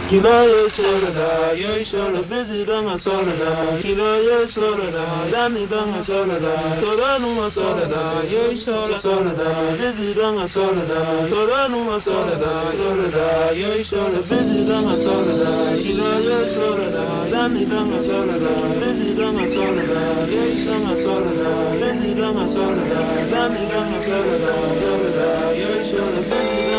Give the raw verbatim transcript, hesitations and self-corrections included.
Kila ye solada, yo sola busy danga solada. Kila ye solada, dani danga solada. Toda numa solada, yo sola solada. Busy danga solada. Toda numa solada, solada. Yo sola busy danga solada. Kila ye solada, dani danga solada. Busy danga solada, yo danga solada. Busy danga solada, dani danga solada, solada. Yo sola busy danga